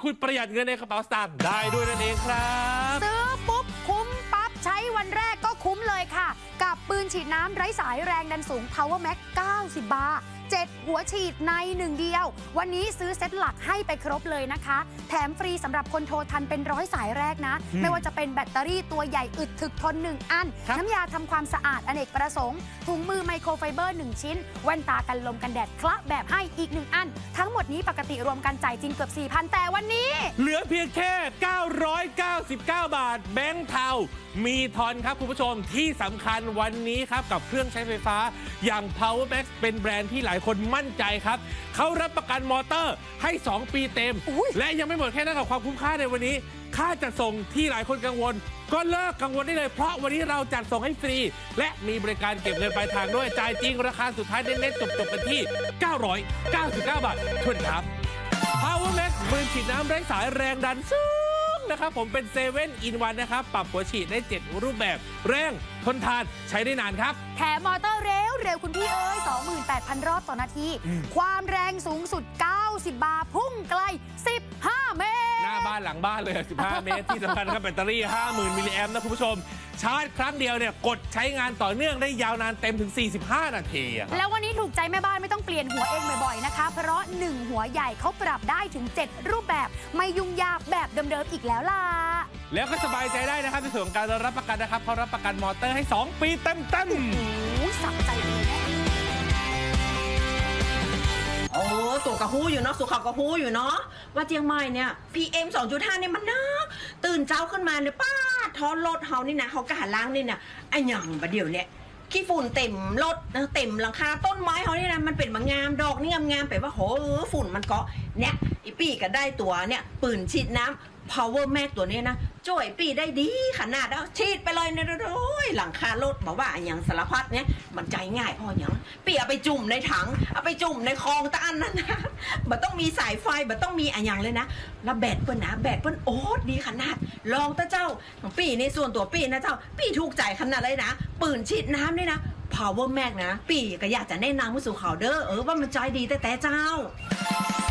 คุณประหยัดเงินในกระเป๋าสตางค์ได้ด้วยนั่นเองครับซื้อปุ๊บคุ้มปั๊บใช้วันแรกก็คุ้มเลยค่ะกับปืนฉีดน้ำไร้สายแรงดันสูง Power Max 90 บาร์7 หัวฉีดใน1เดียววันนี้ซื้อเซ็ตหลักให้ไปครบเลยนะคะแถมฟรีสำหรับคนโทรทันเป็น100 สายแรกนะไม่ว่าจะเป็นแบตเตอรี่ตัวใหญ่อึดถึกทน1 อันน้ำยาทำความสะอาดอเนกประสงค์ถุงมือไมโครไฟเบอร์1 ชิ้นแว่นตากันลมกันแดดคละแบบให้อีก1 อันทั้งหมดนี้ปกติรวมกันจ่ายจริงเกือบ 4,000 แต่วันนี้เหลือเพียงแค่999 บาทแบงค์เทามีทอนครับคุณผู้ชมที่สำคัญวันนี้ครับกับเครื่องใช้ไฟฟ้าอย่าง Power Max เป็นแบรนด์ที่หลายคนมั่นใจครับเขารับประกันมอเตอร์ให้2 ปีเต็มและยังไม่หมดแค่นั้นกับความคุ้มค่าในวันนี้ค่าจัดส่งที่หลายคนกังวลก็เลิกกังวลได้เลยเพราะวันนี้เราจัดส่งให้ฟรีและมีบริการเก็บเงินปลายทางด้วยจ่ายจริงราคาสุดท้ายเน้นๆจบกันที่999 บาททุนครับ Power Max ปืนฉีดน้ำไร้สายแรงดันสูงนะครับผมเป็น7 in 1นะครับปรับหัวฉีดได้7 รูปแบบแรงทนทานใช้ได้นานครับแถมมอเตอร์เร็วคุณพี่เอ้ย 28,000 รอบต่อนาทีความแรงสูงสุด90 บาร์พุ่งไกล15 เมตรหน้าบ้านหลังบ้านเลย15 เมตรที่สำคัญครับแบตเตอรี่ 50,000 มิลลิแอมป์นะคุณผู้ชมชาร์จครั้งเดียวเนี่ยกดใช้งานต่อเนื่องได้ยาวนานเต็มถึง45 นาทีแล้ววันนี้ถูกใจแม่บ้านไม่ต้องเปลี่ยนหัวเองบ่อยๆนะคะเพราะ1 หัวใหญ่เขาปรับได้ถึง7 รูปแบบไม่ยุ่งยากแบบเดิมๆอีกแล้วล่ะแล้วก็สบายใจได้นะครับในส่วนของการรับประกันนะครับเขารับประกันมอเตอร์ให้2 ปีเต็มสับใจเลยแม่โอ้ตัวกระหู้อยู่เนาะสุขากระหู้อยู่เนาะว่าเจียงใหม่เนี่ย PM 2.5 เนี่ยมันนักตื่นเช้าขึ้นมาเนี่ยป้าท้อนรถเฮานี่นะเขากะล้างนี่นะไอ้หยังประเดี๋ยวเนี่ยขี้ฝุ่นเต็มรถเต็มหลังคาต้นไม้เขานี่นะมันเป็นบางงามดอกนี่งามๆไปว่าโหฝุ่นมันเกาะเนี่ยอีปีก็ได้ตัวเนี่ยปืนฉีดน้ำPower Max ตัวนี้นะจ่วยปีได้ดีขนาดแล้วฉีดไปเลยเนี่ยโอ้ยหลังคารถบอกว่าอย่างสารพัดเนี่ยมันใจง่ายพออย่างปีเอาไปจุ่มในถังเอาไปจุ่มในคลองตะอันนั้นนะมันต้องมีสายไฟมันต้องมีอย่างเลยนะแล้วแบตเปิ้ลนะแบตเปิ้ลโอ้ดีขนาดลองตะเจ้าของปีในส่วนตัวปีนะเจ้าปีถูกใจขนาดเลยนะปืนฉีดน้ำนี่นะ Power Max นะปีก็อยากจะแนะนำผู้สู่ข่าวเด้อว่ามันใจดีแต่เจ้า